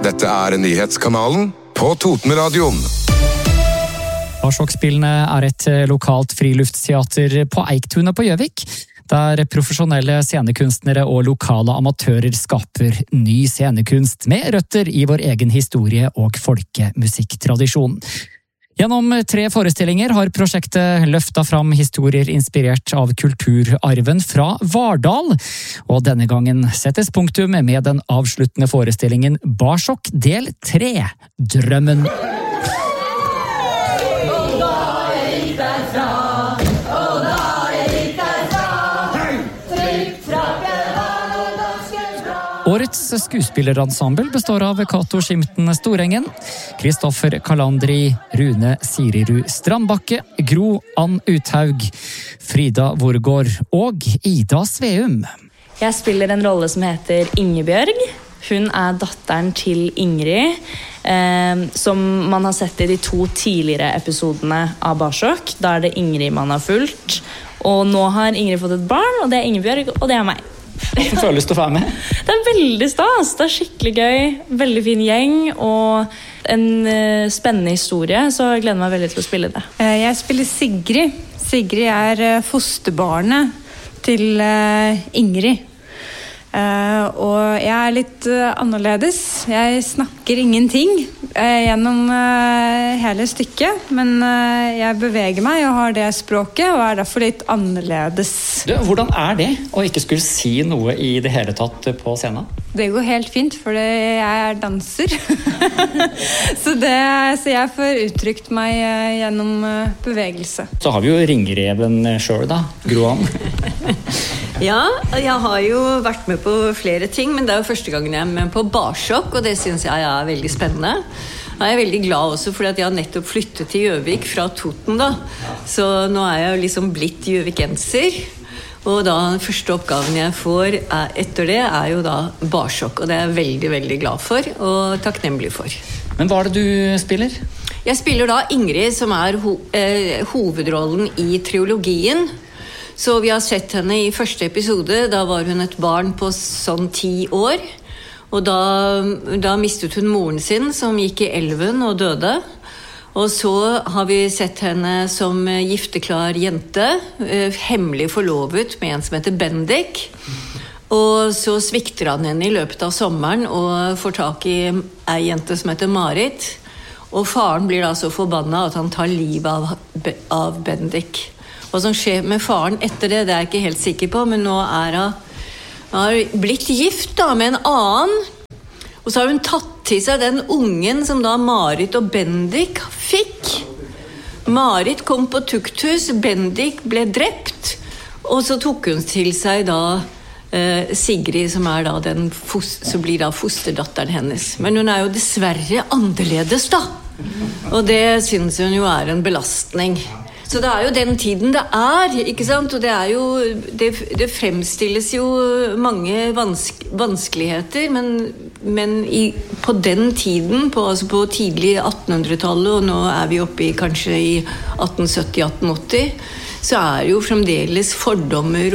Dette nyhetskanalen på Totenradioen. Barsjokk-spillene et lokalt friluftsteater på Eiktunet på Gjøvik, der profesjonelle scenekunstnere og lokale amatører skaper ny scenekunst med røtter i vår egen historie og folkemusikktradisjon. Gjennom 3 forestillinger har prosjektet løftet fram historier inspirert av kulturarven fra Vardal, og denne gangen settes punktum med den avsluttende forestillingen Barsjokk del 3, Drømmen. Årets skuespillerensemble består av Cato Skimten Storengen, Kristoffer Kalandri, Rune Sirirud Strandbakke, Gro Ann Uthaug, Frida Vorgård og Ida Sveum. Jeg spiller en rolle som heter Ingebjørg. Hun datteren til Ingrid, som man har sett i de 2 tidligere episodene av Barsjokk. Da det Ingrid man har fulgt. Og nå har Ingrid fått et barn, og det Ingebjørg, og det meg. Hvordan føles det å være med? Det veldig stas, det skikkelig gøy, veldig fin gjeng og en spennende historie, så jeg gleder meg veldig til å spille det. Jeg spiller Sigrid. Sigrid fosterbarnet til Ingrid. Og jeg litt annerledes. Jeg snakker ingenting gjennom hele stykket, men jeg beveger meg og har det språket, og derfor litt annerledes. Hvordan det å ikke skulle si noe i det hele tatt på scenen? Det går helt fint, for jeg danser. så jeg får uttrykt meg gjennom bevegelse. Så har vi jo ringreven selv da, Groan. Ja, jeg har jo vært med på flere ting, men det jo første gangen jeg med på Barsjokk, og det synes jeg veldig spennende. Jeg veldig glad også fordi at jeg har nettopp flyttet til Gjøvik fra Toten da. Så nå jeg jo liksom blitt gjøvikenser. Og da den første oppgaven jeg får etter det jo da Barsjokk, og det jeg veldig, veldig glad for og takknemlig for. Men hva det du spiller? Jeg spiller da Ingrid, som hovedrollen i triologien. Så vi har sett henne i første episode, da var hun et barn på sånn 10 år. Og da mistet hun moren sin, som gikk i elven og døde. Og så har vi sett henne som gifteklar jente, hemmelig forlovet med en som heter Bendik. Og så svikter han henne i løpet av sommeren og får tak i en jente som heter Marit. Og faren blir da så forbannet at han tar livet av Bendik. Hva som skjer med faren etter det, det jeg ikke helt sikker på, men nå han blitt gift da, med en annen. Og så har hun tatt til seg den ungen som da Marit og Bendik fikk. Marit kom på tukthus, Bendik ble drept, og så tok hun til seg da Sigrid, som da så blir da fosterdatteren hennes. Men hun jo dessverre annerledes da. Og det synes hun jo en belastning. Så det jo den tiden det ikke sant? Og det fremstilles jo mange vanskeligheter, men på den tiden, altså på tidlig 1800-tallet, og nå vi oppe i kanskje i 1870-1880, så jo fremdeles fordommer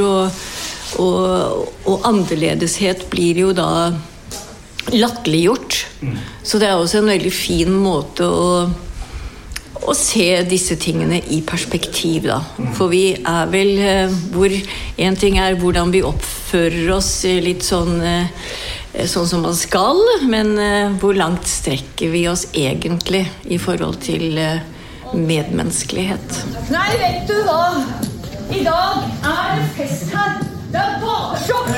og annerledeshet blir jo da latterliggjort. Så det også en veldig fin måte å se disse tingene i perspektiv da. For vi vel hvor en ting hvordan vi oppfører oss litt sånn som man skal, men hvor langt strekker vi oss egentlig i forhold til medmenneskelighet. Nei, vet du hva? I dag det fest her. Det Barsjokk!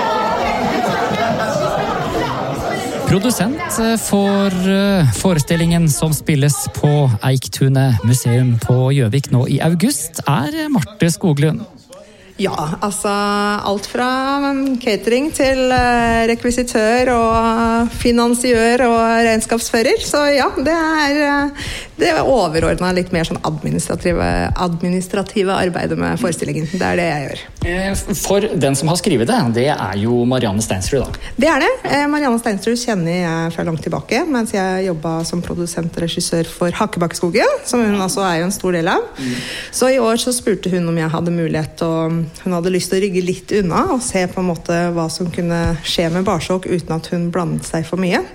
Produsent for forestillingen som spilles på Eiktunet museum på Gjøvik nå i august Marte Skoglund. Ja, altså alt fra catering til rekvisitør og finansiør og regnskapsfører. Så ja, det overordnet litt mer sånn administrative arbeidet med forestillingen. Det det jeg gjør. For den som har skrivet det jo Marianne Steinsrud da. Det det. Marianne Steinsrud kjenner jeg fra langt tilbake, mens jeg jobbet som produsent og regissør for Hakkebakkeskogen, som hun altså jo en stor del av. Så i år så spurte hun om jeg hadde mulighet til å hun hadde lyst til å rygge litt unna og se på en måte hva som kunne skje med Barsåk uten at hun blandet seg for mye.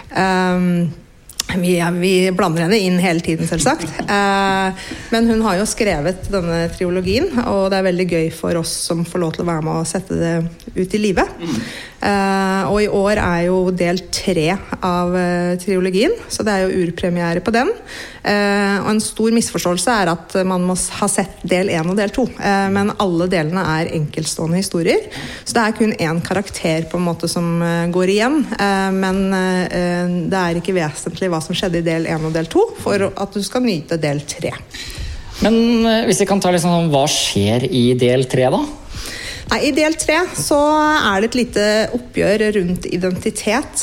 Vi blander henne inn hele tiden, selvsagt. Men hun har jo skrevet denne triologien, og det er veldig gøy for oss som får lov til å være med og sette det ut i livet. Og i år er jo del 3 av triologien, så det er jo urpremiere på den. Og en stor misforståelse er at man må ha sett del 1 og del 2, men alle delene er enkeltstående historier. Så det er kun en karakter på en måte som går igjen, men det er ikke vesentlig hva som skjedde i del 1 og del 2 for at du skal nyte del 3. Men hvis vi kan ta litt sånn, hva skjer i del 3 da? Nei, i del 3 så er det et lite oppgjør rundt identitet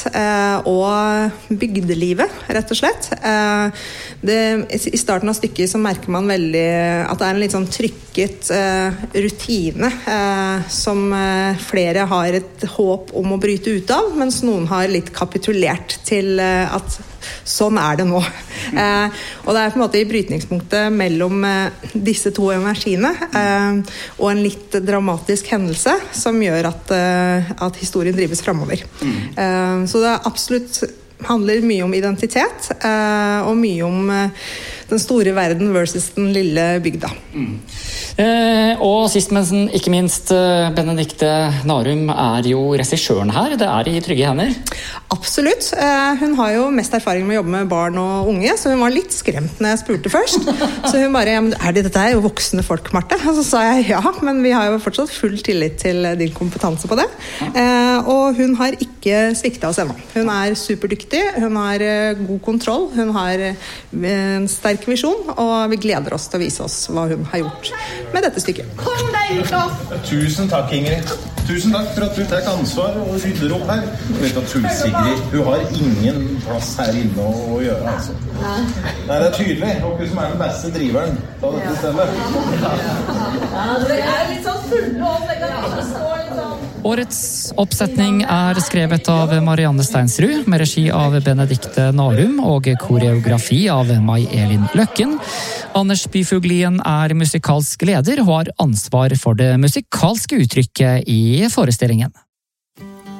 og bygdelivet, rett og slett. I starten av stykket så merker man veldig at det er en litt sånn trykket rutine som flere har et håp om å bryte ut av, mens noen har litt kapitulert til at sånn er det nå. Og det er på en måte i brytningspunktet mellom disse to energiene og en litt dramatisk hendelse som gjør at historien drives fremover. Så det absolutt handler mye om identitet og mye om den store verden versus den lille bygda. Og sist, men ikke minst, Benedikte Narum er jo regissøren her. Det er i trygge hender. Absolutt. Hun har jo mest erfaring med å jobbe med barn og unge, så hun var litt skremt når jeg spurte først. Så hun bare, ja, men dette er jo voksne folk, Marte? Og så sa jeg ja, men vi har jo fortsatt full tillit til din kompetanse på det. Og hun har ikke sviktet oss ennå. Hun er superdyktig, hun har god kontroll, hun har en sterk visjon, og vi gleder oss til å vise oss hva hun har gjort med dette stykket. Kom deg ut da! Tusen takk, Ingrid. Tusen takk for at du tar ansvar og rydder opp her. Du vet at Sigrid, hun har ingen plass her inne å gjøre, altså. Nei, det er tydelig. Dere som er den beste driveren på dette stedet. Ja, det er litt sånn fulle opp, det står litt sånn. Årets oppsetning er skrevet av Marianne Steinsrud, med regi av Benedikte Narum og koreografi av Mai Elin Løkken. Anders Byfuglien er musikalsk leder og har ansvar for det musikalske uttrykket i forestillingen.